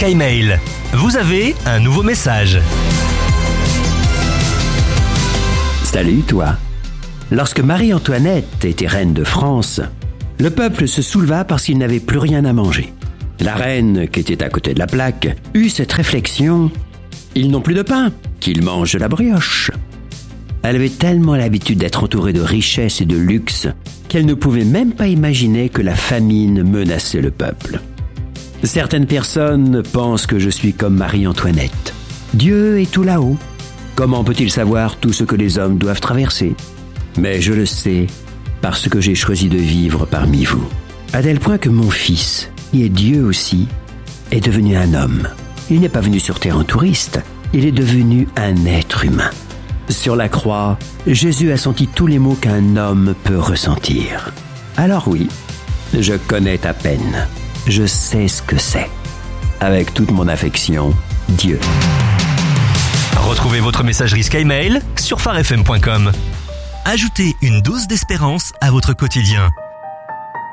SkyMail. Vous avez un nouveau message. Salut toi. Lorsque Marie-Antoinette était reine de France, le peuple se souleva parce qu'il n'avait plus rien à manger. La reine, qui était à côté de la plaque, eut cette réflexion: ils n'ont plus de pain, qu'ils mangent de la brioche. Elle avait tellement l'habitude d'être entourée de richesses et de luxe qu'elle ne pouvait même pas imaginer que la famine menaçait le peuple. Certaines personnes pensent que je suis comme Marie-Antoinette. Dieu est tout là-haut. Comment peut-il savoir tout ce que les hommes doivent traverser? Mais je le sais parce que j'ai choisi de vivre parmi vous. À tel point que mon fils, qui est Dieu aussi, est devenu un homme. Il n'est pas venu sur terre en touriste, il est devenu un être humain. Sur la croix, Jésus a senti tous les maux qu'un homme peut ressentir. Alors oui, je connais ta peine. Je sais ce que c'est. Avec toute mon affection, Dieu. Retrouvez votre messagerie SkyMail sur farfm.com. Ajoutez une dose d'espérance à votre quotidien.